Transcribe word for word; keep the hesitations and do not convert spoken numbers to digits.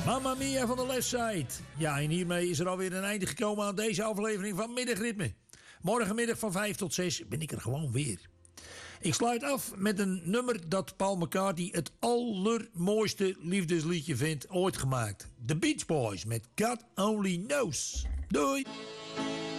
Mamma Mia van de Left Side. Ja, en hiermee is er alweer een einde gekomen aan deze aflevering van Middagritme. Morgenmiddag van vijf tot zes ben ik er gewoon weer. Ik sluit af met een nummer dat Paul McCartney het allermooiste liefdesliedje vindt ooit gemaakt. The Beach Boys met God Only Knows. Doei!